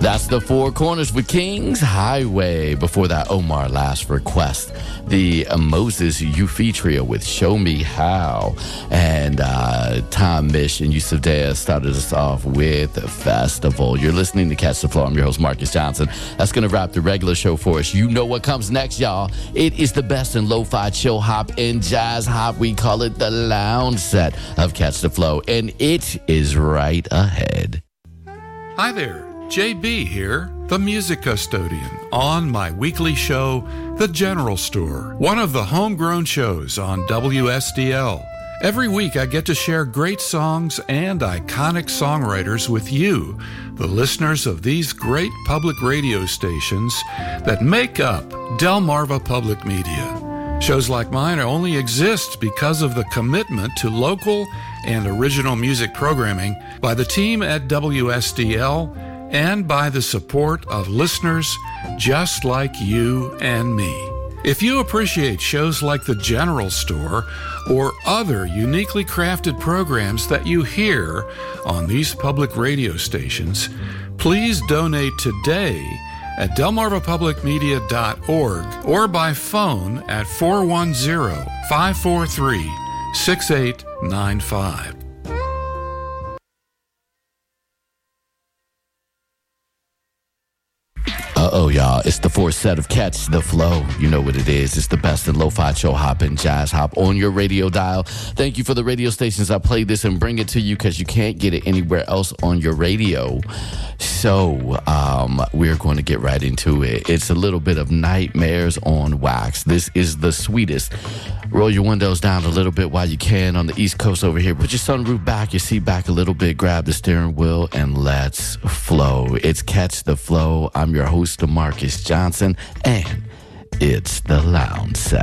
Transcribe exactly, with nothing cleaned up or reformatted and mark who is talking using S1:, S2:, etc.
S1: That's the Four Corners with Kings Highway. Before that, Omar Last Request. The uh, Moses Yufi Trio with Show Me How. And uh, Tom Mish and Yusuf Dea started us off with Festival. You're listening to Catch the Flow. I'm your host, Marcus Johnson. That's going to wrap the regular show for us. You know what comes next, y'all. It is the best in lo-fi, chill hop, and jazz hop. We call it the lounge set of Catch the Flow. And it is right ahead.
S2: Hi there. J B here, the music custodian, on my weekly show, The General Store, one of the homegrown shows on W S D L. Every week I get to share great songs and iconic songwriters with you, the listeners of these great public radio stations that make up Delmarva Public Media. Shows like mine only exist because of the commitment to local and original music programming by the team at W S D L and by the support of listeners just like you and me. If you appreciate shows like The General Store or other uniquely crafted programs that you hear on these public radio stations, please donate today at delmarva public media dot org or by phone at four one zero, five four three, six eight nine five.
S1: Uh-oh, y'all. It's the fourth set of Catch the Flow. You know what it is. It's the best in lo-fi, chill hop, and jazz hop on your radio dial. Thank you for the radio stations that play this and bring it to you because you can't get it anywhere else on your radio. So um, we're going to get right into it. It's a little bit of Nightmares on Wax. This is the sweetest. Roll your windows down a little bit while you can on the East Coast over here. Put your sunroof back, your seat back a little bit. Grab the steering wheel and let's flow. It's Catch the Flow. I'm your host, Marcus Johnson, and it's the Lounge Set.